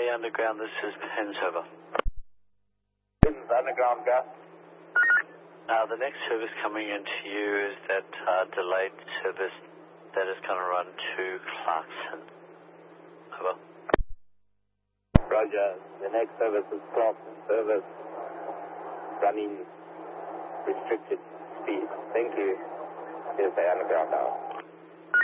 Bay Underground, this is Pens, over. Pens Underground, gas. The next service coming into you is that delayed service that is going to run to Clarkson. Over. Roger, the next service is Clarkson service running restricted speed. Thank you. Here's the Underground now.